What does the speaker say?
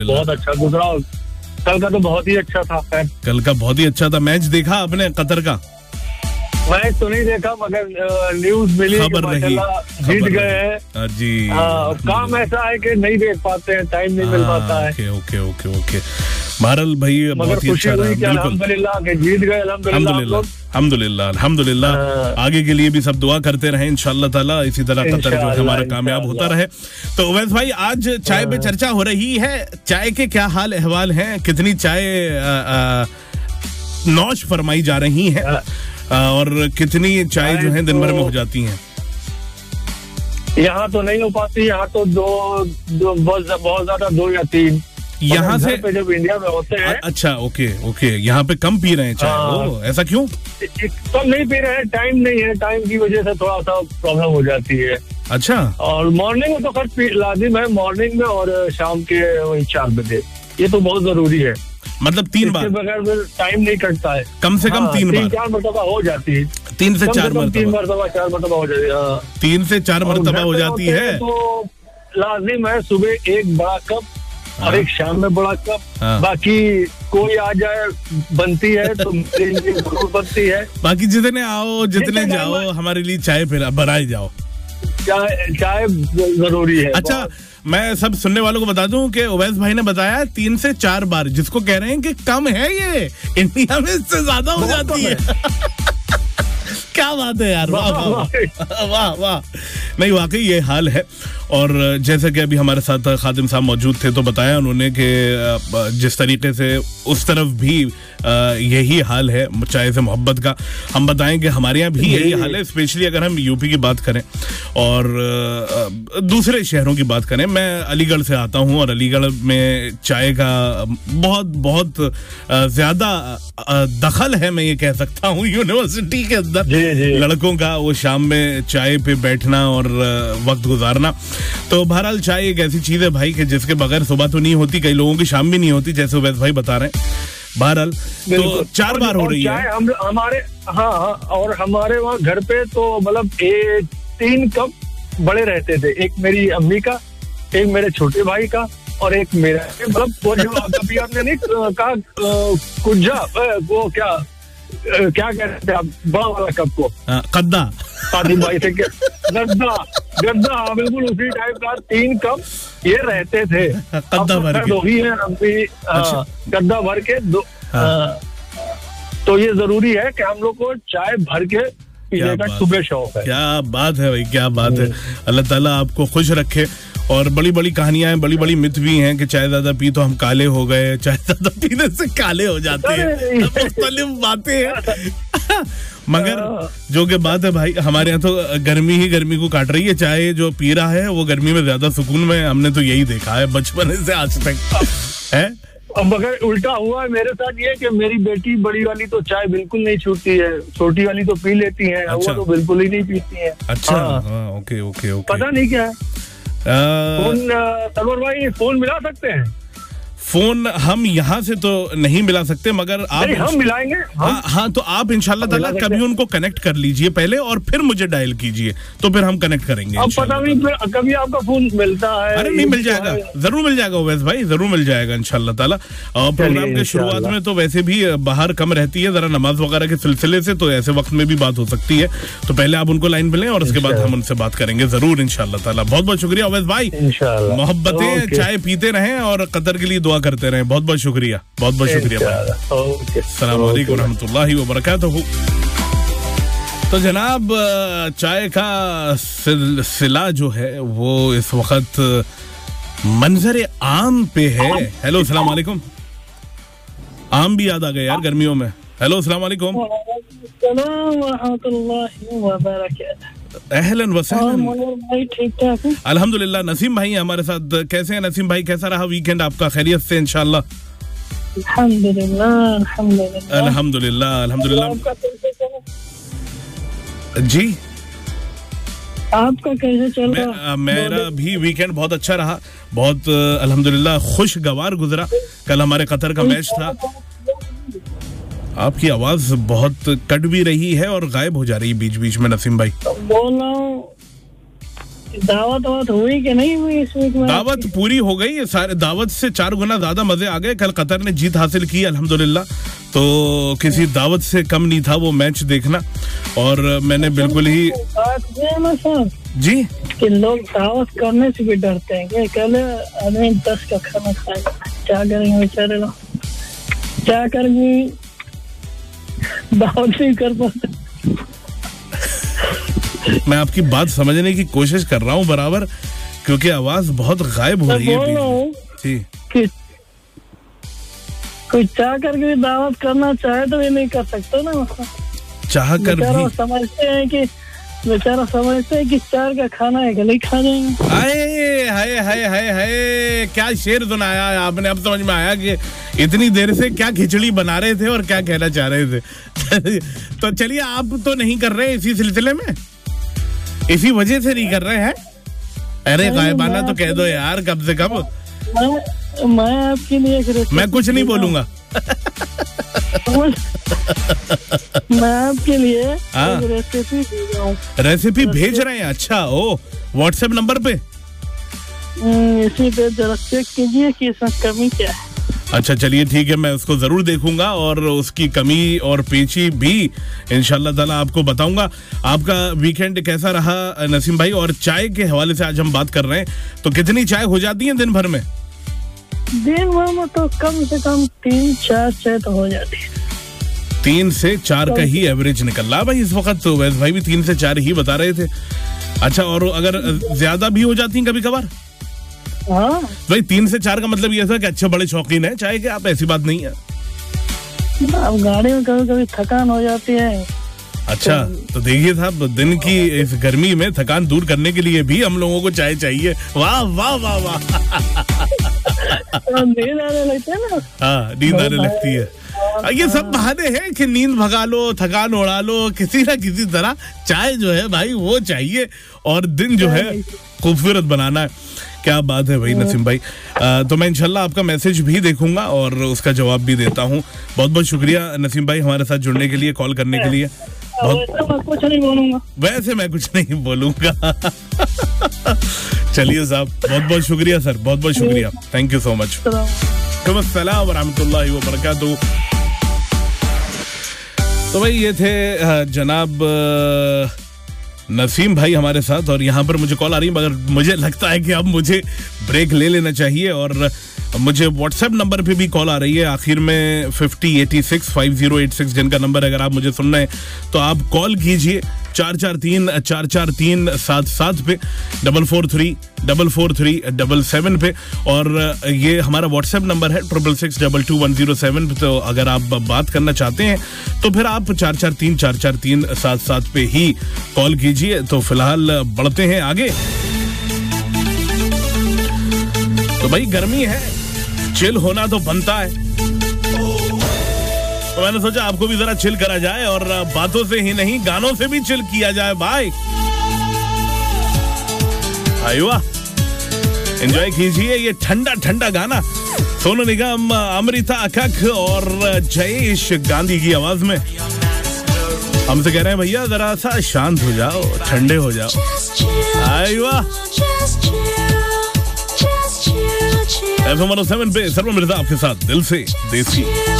बहुत अच्छा गुजरा। कल का तो बहुत ही अच्छा था। कल का बहुत ही अच्छा था। मैच देखा आपने कतर का? मैच तो नहीं देखा मगर न्यूज मिली, खबर रही, जीत गए हैं जी। काम ऐसा है कि नहीं देख पाते हैं, टाइम नहीं मिल पाता है। ओके। बहरहाल भाई बहुत ही अच्छा रहा। अल्हम्दुलिल्लाह के जीत गए। अल्हम्दुलिल्लाह। आगे के लिए भी सब दुआ करते रहे इंशाअल्लाह ताला, इसी तरह कतर जो है हमारा कामयाब होता रहे। तो उवैस भाई आज चाय पे चर्चा हो रही है। चाय के क्या हाल अहवाल हैं? कितनी चाय नौश फरमाई जा रही है और कितनी चाय जो है दिन भर में हो जाती हैं? यहाँ तो नहीं हो पाती। यहाँ तो दो बहुत ज्यादा 2 या 3 यहाँ से पे जब इंडिया में होते हैं। अच्छा ओके। यहाँ पे कम पी रहे हैं चाय? ऐसा क्यों? कम नहीं पी रहे हैं, टाइम नहीं है। टाइम की वजह से थोड़ा सा प्रॉब्लम हो जाती है। अच्छा। और मॉर्निंग में तो खैर लाजिम है, मॉर्निंग में और शाम के वही 4 बजे। ये तो बहुत जरूरी है। मतलब 3 बार बगैर टाइम नहीं कटता है। कम से कम 3-4 मरतबा हो जाती है। 3 से 4 मरतबा 4 मरतबा हो जाती है। 3 से 4 मरतबा हो जाती है। तो लाजिम है सुबह एक बड़ा कप और एक शाम में बड़ा कप। बाकी कोई आ जाए बनती है तो जरूर बनती है। बाकी जितने आओ जितने जाओ हमारे लिए चाय फिर बनाई जाओ। चाय जरूरी है। अच्छा, मैं सब सुनने वालों को बता दूं कि उवैस भाई ने बताया 3 से 4 बार, जिसको कह रहे हैं कि कम है, ये इंडिया में इससे ज्यादा हो जाती है। क्या बात है यार, वाह। नहीं वाकई ये हाल है। और जैसे कि अभी हमारे साथ खादिम साहब मौजूद थे तो बताया उन्होंने कि जिस तरीके से उस तरफ भी यही हाल है चाय से मोहब्बत का। हम बताएं कि हमारे यहाँ भी यही हाल है, स्पेशली अगर हम यूपी की बात करें और दूसरे शहरों की बात करें। मैं अलीगढ़ से आता हूँ और अलीगढ़ में चाय का बहुत ज्यादा दखल है, मैं ये कह सकता हूँ, यूनिवर्सिटी के अंदर लड़कों का वो शाम में चाय पे बैठना और वक्त गुजारना। तो बहरहाल चाय एक ऐसी चीज है भाई कि जिसके बगैर सुबह तो नहीं होती, कई लोगों की शाम भी नहीं होती, जैसे उवैस भाई बता रहे हैं। बहरहाल तो 4 बार हो रही है हमारे। हाँ, और हमारे वहाँ घर पे तो मतलब 3 कप बड़े रहते थे। एक मेरी अम्मी का, एक मेरे छोटे भाई का और एक मेरा। मतलब वो जो कभी आपने नहीं कहा कुज्जा, वो क्या कहते थे आप, बड़ा वाला कप को गद्दा भाई थे, गद्दा बिल्कुल उसी टाइप का 3 कप ये रहते थे। गद्दा भर के 2 ही है अभी। गद्दा भर के 2। तो ये जरूरी है कि हम लोग को चाय भर के पीने का सुबह शौक है। क्या बात है भाई, क्या बात है। अल्लाह ताला आपको खुश रखे। और बड़ी बड़ी कहानियां हैं, बड़ी बड़ी मिथ भी हैं कि चाय ज्यादा पी तो हम काले हो गए, चाय ज्यादा पीने से काले हो जाते हैं, मुख्तलिफ बातें हैं। मगर जो कि बात है भाई, हमारे यहाँ तो गर्मी ही गर्मी को काट रही है। चाय जो पी रहा है वो गर्मी में ज्यादा सुकून में, हमने तो यही देखा है बचपन से आज तक है। मगर उल्टा हुआ है मेरे साथ ये कि मेरी बेटी बड़ी वाली तो चाय बिल्कुल नहीं छूटती है, छोटी वाली तो पी लेती है। अच्छा। वो तो बिल्कुल ही नहीं पीती है। अच्छा। ओके। पता नहीं क्या है। फोन सरवर भाई फोन मिला सकते हैं? फोन हम यहाँ से तो नहीं मिला सकते, मगर आप हम मिलाएंगे। हाँ, तो आप इंशाल्लाह ताला कभी उनको कनेक्ट कर लीजिए पहले और फिर मुझे डायल कीजिए, तो फिर हम कनेक्ट करेंगे। अब पता नहीं फिर कभी आपका फोन मिलता है? अरे नहीं, मिल जाएगा, जरूर मिल जाएगा उवैस भाई, जरूर मिल जाएगा इंशाल्लाह ताला। और प्रोग्राम के शुरुआत में तो वैसे भी बाहर कम रहती है, जरा नमाज वगैरह के सिलसिले से, तो ऐसे वक्त में भी बात हो सकती है। तो पहले आप उनको लाइन पे लें और उसके बाद हम उनसे बात करेंगे जरूर इंशाल्लाह ताला। बहुत बहुत शुक्रिया उवैस भाई, मोहब्बतें चाय पीते रहें और कतर के लिए दुआ करते रहें। बहुत बहुत शुक्रिया, बहुत बहुत शुक्रिया भाई। अस्सलाम वालेकुम रहमतुल्लाहि व बरकातहू। तो जनाब चाय का सिलसिला जो है वो इस वक्त मंजर आम पे है। हेलो अस्सलाम वालेकुम। आम भी याद आ गए यार गर्मियों में। हेलो अस्सलाम वालेकुम। अहलन व सहलन। ठीक ठाक है अल्हम्दुलिल्लाह। नसीम भाई हमारे साथ, कैसे हैं नसीम भाई? कैसा रहा वीकेंड आपका? खैरियत से इंशाल्लाह? अल्हम्दुलिल्लाह। जी, आपका कैसे चल रहा? मेरा भी वीकेंड बहुत अच्छा रहा, बहुत अल्हम्दुलिल्लाह खुशगवार गुजरा। कल हमारे कतर का मैच था। आपकी आवाज बहुत कट भी रही है और गायब हो जा रही है बीच बीच में नसीम भाई। बोल रहा हूँ दावत हुई कि नहीं हुई इस वीक में? दावत पूरी हो गई है, सारे दावत से 4 गुना ज्यादा मजे आ गए। कल कतर ने जीत हासिल की अल्हम्दुलिल्लाह, तो किसी दावत से कम नहीं था वो मैच देखना। और मैंने बिल्कुल ही बात ये ना सर जी कि लोग दावत करने से भी डरते हैं कि कल आदमी 10 का खाना खाएगा, क्या करेंगे बेचारे लोग, क्या करेंगे, दावत नहीं कर पाते। मैं आपकी बात समझने की कोशिश कर रहा हूँ बराबर, क्योंकि आवाज बहुत गायब हो रही है। बोल रहा हूँ जी कि कोई चाह करके भी दावत करना चाहे तो भी नहीं कर सकते ना। चाह कर भी बेचारा समझते हैं कि 4 का खाना है, गले खा जाएंगे। हाय हाय हाय हाय हाय, क्या शेर सुनाया है आपने। अब समझ में आया कि इतनी देर से क्या खिचड़ी बना रहे थे और क्या कहना चाह रहे थे। तो चलिए, आप तो नहीं कर रहे इसी सिलसिले में, इसी वजह से नहीं कर रहे हैं। अरे गायबाना तो कह दो यार, कब से कब। मैं आपके लिए मैं कुछ नहीं बोलूंगा। मैं आपके लिए रेसिपी भेज रहा हूँ। रेसिपी भेज रहे हैं? अच्छा, ओ व्हाट्सएप नंबर पे? इसी पे जरा चेक कीजिए कि इसमें कमी क्या है। अच्छा चलिए ठीक है, मैं उसको जरूर देखूंगा और उसकी कमी और पेची भी इंशाल्लाह ताला आपको बताऊंगा। आपका वीकेंड कैसा रहा नसीम भाई? और चाय के हवाले से आज हम बात कर रहे हैं, तो कितनी चाय हो जाती है दिन भर में? दिन भर में तो कम से कम 3-4 चाय तो हो जाती है। 3 से 4 का ही एवरेज निकल रहा भाई इस वक्त, तो वैसे भाई भी 3 से 4 ही बता रहे थे। अच्छा, और अगर ज्यादा भी हो जाती है कभी कभार? हाँ भाई 3 से 4 का मतलब ये था कि अच्छे बड़े शौकीन है चाय के आप, ऐसी बात नहीं है। अब गाड़ी में कभी कभी थकान हो जाती है। अच्छा, तो देखिए साहब, दिन की इस गर्मी में थकान दूर करने के लिए भी हम लोगों को चाय चाहिए। वाह वाह वाह वाह। नींद आने लगती है ना। हाँ, नींद आने लगती है। ये सब बहाने हैं कि नींद भगा लो, थकान उड़ा लो, किसी ना किसी तरह चाय जो है भाई वो चाहिए, और दिन जो है खूबसूरत बनाना है। क्या बात है भाई नसीम भाई। तो मैं इंशाल्लाह आपका मैसेज भी देखूंगा और उसका जवाब भी देता हूँ। बहुत बहुत शुक्रिया नसीम भाई हमारे साथ जुड़ने के लिए, कॉल करने के लिए। कुछ नहीं बोलूंगा, वैसे मैं कुछ नहीं बोलूंगा। चलिए साहब, बहुत बहुत शुक्रिया सर, बहुत बहुत शुक्रिया, थैंक यू सो मच। अस्सलाम वरहमतुल्लाहि वबरकातुहू। तो भाई ये थे जनाब नसीम भाई हमारे साथ, और यहाँ पर मुझे कॉल आ रही है, मगर मुझे लगता है कि अब मुझे ब्रेक ले लेना चाहिए। और मुझे व्हाट्सएप नंबर पे भी कॉल आ रही है, आखिर में 5086 जिनका नंबर अगर आप मुझे सुन रहे हैं तो आप कॉल कीजिए 443-443-77 पे, 443-443-77 पे। और ये हमारा व्हाट्सएप नंबर है 666-22107 पे। तो अगर आप बात करना चाहते हैं तो फिर आप 443-443-77 पे ही कॉल कीजिए। तो फिलहाल बढ़ते हैं आगे। तो भाई गर्मी है, चिल होना तो बनता है, तो मैंने सोचा आपको भी जरा चिल करा जाए, और बातों से ही नहीं गानों से भी चिल किया जाए भाई। वाह, एंजॉय कीजिए ये ठंडा ठंडा गाना, सोनू निगम, अमृता अकख और जयेश गांधी की आवाज में। हमसे कह रहे हैं भैया जरा सा शांत हो जाओ, ठंडे हो जाओ। वाह, FM 107 पे सर्व मिर्जा आपके साथ दिल से देसी।